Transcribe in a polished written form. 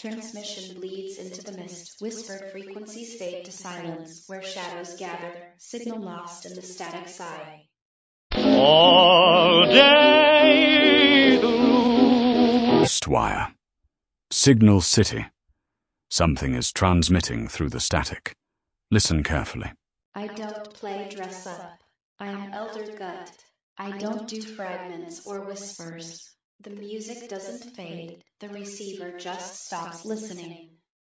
Transmission bleeds into the mist, whispered frequencies fade to silence, where shadows gather, signal lost in the static sigh. All day through. Wire. Signal City. Something is transmitting through the static. Listen carefully. I don't play dress up. I am Elder Gut. I don't do fragments or whispers. The music doesn't fade. The receiver just stops listening.